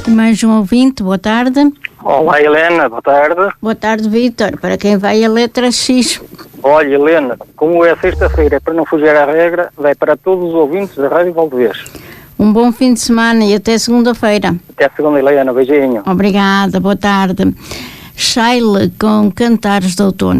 Mais um ouvinte, boa tarde. Olá, Helena, boa tarde. Boa tarde, Vítor. Para quem vai a letra X? Olha, Helena, como é sexta-feira, para não fugir à regra, vai para todos os ouvintes da Rádio Valdevez. Um bom fim de semana e até segunda-feira. Até segunda, Helena. Beijinho. Obrigada, boa tarde. Shaila com Cantares de Outono.